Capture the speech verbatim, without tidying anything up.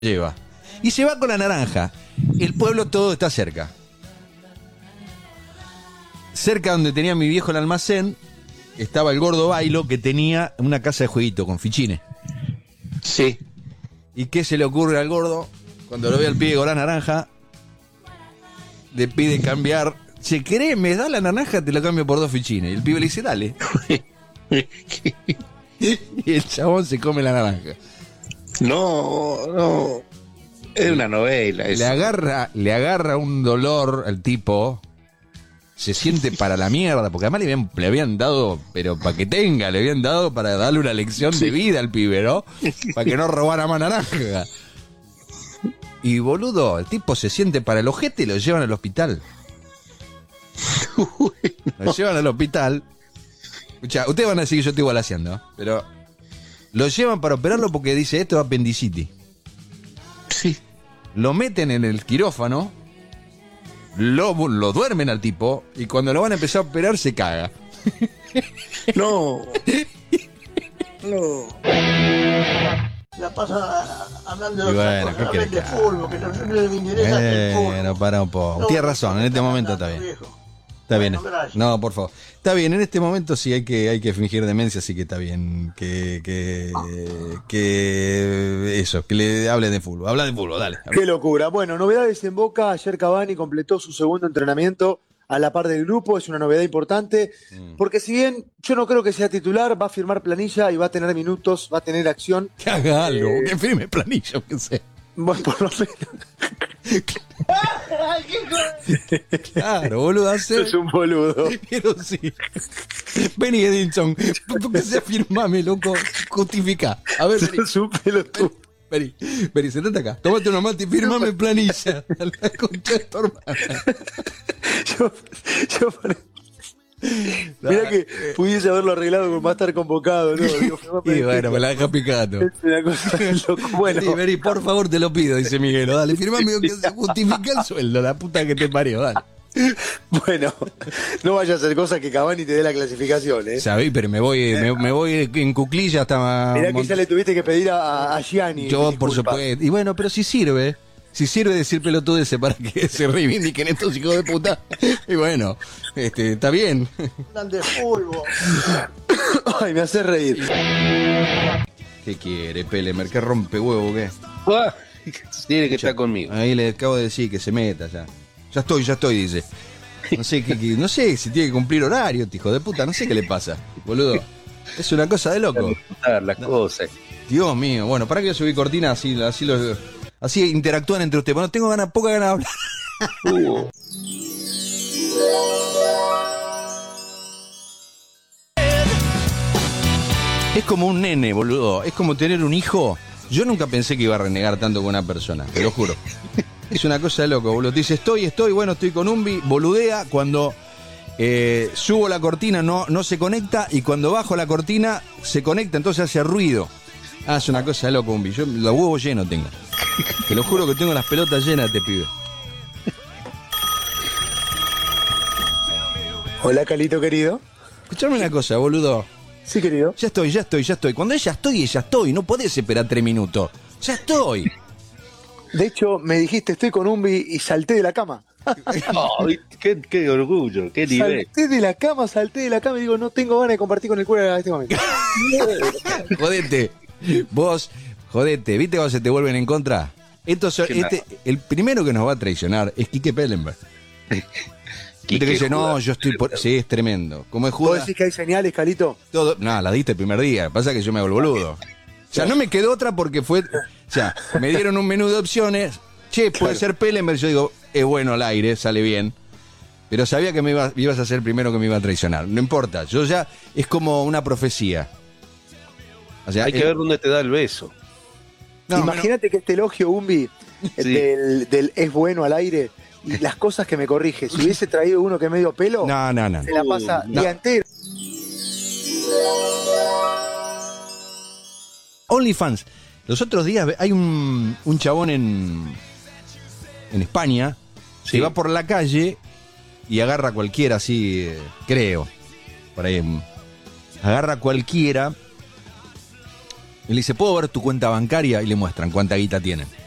lleva. Y se va con la naranja. El pueblo todo está cerca. Cerca donde tenía mi viejo el almacén, estaba el gordo Bailo, que tenía una casa de jueguito con fichines. Sí. ¿Y qué se le ocurre al gordo? Cuando lo ve al pibe con la naranja, le pide cambiar. Si querés, me da la naranja, te la cambio por dos fichines. Y el pibe le dice, dale. Y el chabón se come la naranja. No, no. Es una novela. Le agarra, le agarra un dolor al tipo. Se siente para la mierda, porque además le habían, le habían dado, pero para que tenga, le habían dado para darle una lección de vida al pibe, ¿no? Para que no robara más naranja. Y boludo, el tipo se siente para el ojete y lo llevan al hospital. Lo llevan al hospital. Escucha, ustedes van a decir que yo estoy balaseando, pero lo llevan para operarlo porque dice, esto es apendicitis. Sí. Lo meten en el quirófano. Lo, lo duermen al tipo y cuando lo van a empezar a operar se caga. No. No. La pasa hablando de Y otra bueno, cosa, ¿qué no querés de que fútbol, que no, no le interesa el fútbol. Bueno, para un poco. No, Tienes razón, en este no, momento no, está bien. viejo. Está bien. Bueno, gracias. No, por favor. Está bien, en este momento sí hay que, hay que fingir demencia, así que está bien. Que, que, que eso, que le hable de fútbol. Habla de fútbol, dale. Qué locura. Bueno, novedades en Boca. Ayer Cavani completó su segundo entrenamiento a la par del grupo. Es una novedad importante. Mm. Porque si bien yo no creo que sea titular, va a firmar planilla y va a tener minutos, va a tener acción. Que haga algo, Eh, que firme planilla, que sé. Bueno, por lo menos. Claro, boludo, hace. Es un boludo. Pero sí. Vení, Edinson, ¿por qué se firmame, loco? Justifica. A ver, vení. Es un pelotudo. Vení, vení, sentate acá. Tómate una mate y firmame planilla. A la concha de tu hermana. Yo, yo pare- Mirá que pudiese haberlo arreglado con más estar convocado, ¿no? Digo, firmá Y bueno, planilla. me la deja picando. Es una cosa de loco. Bueno, Sí, vení, por favor, te lo pido, dice Miguel. Dale, firmame que se justifica el sueldo, la puta que te parió, dale. bueno, no vaya a hacer cosas que Cavani te dé la clasificación, ¿eh? Sabí, pero me voy, me, me voy en cuclilla hasta. Mirá que Mont- ya le tuviste que pedir a, a Gianni. Yo, por disculpas. supuesto. Y bueno, pero si sirve. Si sirve decir pelotudeces para que se reivindiquen estos hijos de puta. Y bueno, este, está bien. Hablan de fútbol. Ay, me hace reír. ¿Qué quiere, Pelemer? ¿Qué rompe huevo qué? Ah, tiene que estar conmigo. Ahí le acabo de decir que se meta ya. Ya estoy, ya estoy, dice. No sé qué, qué- no sé si tiene que cumplir horario, este hijo de puta, no sé qué le pasa, boludo. Es una cosa de loco. Las cosas. Dios mío, bueno, para que yo subí cortina así, así los, así interactúan entre ustedes. Bueno, tengo ganas, poca ganas de hablar. Uh, Es como un nene, boludo. Es como tener un hijo. Yo nunca pensé que iba a renegar tanto con una persona, te lo juro. Es una cosa de loco, boludo. Te dice, estoy, estoy, bueno, estoy con Umbi, boludea. Cuando eh, subo la cortina no, no se conecta y cuando bajo la cortina se conecta, entonces hace ruido. Ah, es una cosa de loco, Umbi. Yo los huevos llenos tengo. Te lo juro que tengo las pelotas llenas de este pibe. Hola, Calito, querido. Escuchame una cosa, boludo. Sí, querido. Ya estoy, ya estoy, ya estoy. Cuando ya estoy, ya estoy. No podés esperar tres minutos. Ya estoy. De hecho, me dijiste, estoy con Umbi y salté de la cama. no, qué, qué orgullo, qué nivel. Salté de la cama, salté de la cama y digo, no tengo ganas de compartir con el cura en este momento. Jodete. Vos, jodete. ¿Viste cuando se te vuelven en contra? Estos son- Qué este, el primero que nos va a traicionar es Quique Pellenberg. Viste que dice, no, yo estoy por... Sí, es tremendo. Como es ¿Vos Judas, decís que hay señales, Calito? todo... No, la diste el primer día. Pasa que yo me hago el boludo. O sea, no me quedó otra porque fue... O sea, me dieron un menú de opciones. Che, puede Claro. ser Pellenberg. Yo digo, es bueno al aire, sale bien. Pero sabía que me iba- ibas a ser el primero que me iba a traicionar. No importa. Yo ya... Es como una profecía. O sea, Hay que el- ver dónde te da el beso. no, Imagínate que este elogio, Umbi, Sí. del, del es bueno al aire y las cosas que me corrige. Si hubiese traído uno que es medio pelo, No, no, no. se la pasa No. día entero. OnlyFans. Los otros días hay un, un chabón en, en España Sí. que va por la calle y agarra a cualquiera así, eh, creo. Por ahí. mm, Agarra a cualquiera y le dice, ¿puedo ver tu cuenta bancaria? Y le muestran cuánta guita tienen.